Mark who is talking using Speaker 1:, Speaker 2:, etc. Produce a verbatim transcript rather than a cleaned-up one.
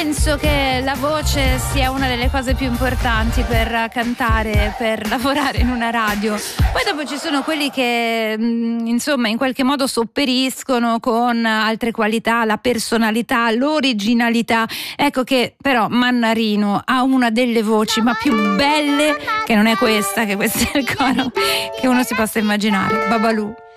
Speaker 1: penso che la voce sia una delle cose più importanti per cantare, per lavorare in una radio. Poi dopo ci sono quelli che mh, insomma in qualche modo sopperiscono con altre qualità, la personalità, l'originalità. Ecco che però Mannarino ha una delle voci ma più belle, che non è questa, che questo è il coro che uno si possa immaginare. Babalù.